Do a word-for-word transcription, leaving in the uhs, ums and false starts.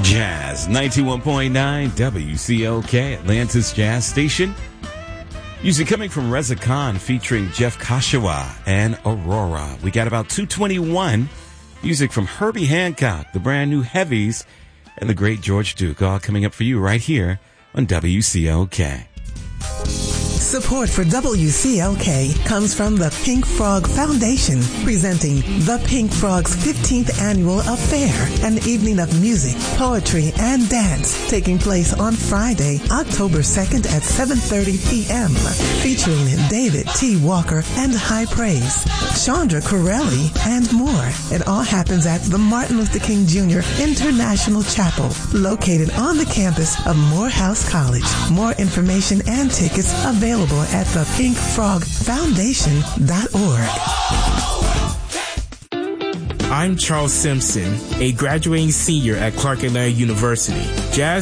Jazz ninety-one point nine W C O K, Atlantis Jazz Station. Music coming from Reza Khan featuring Jeff Kashawa and Aurora. We got about two twenty-one. Music from Herbie Hancock, the brand new Heavies, and the great George Duke, all coming up for you right here on W C O K. Support for W C L K comes from the Pink Frog Foundation, presenting the Pink Frog's fifteenth Annual Affair, an evening of music, poetry, and dance taking place on Friday, October second at seven thirty p.m., featuring David T. Walker and High Praise, Chandra Corelli, and more. It all happens at the Martin Luther King Junior International Chapel, located on the campus of Morehouse College. More information and tickets available at the pink frog foundation dot org. I'm Charles Simpson, a graduating senior at Clark Atlanta University. Jazz